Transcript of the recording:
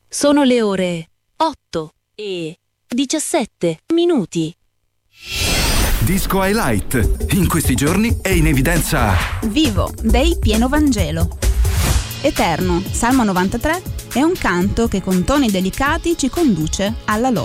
Sono le ore 8:17. Disco Highlight. In questi giorni è in evidenza Vivo dei Pieno Vangelo. Eterno, Salmo 93, è un canto che con toni delicati ci conduce alla lode.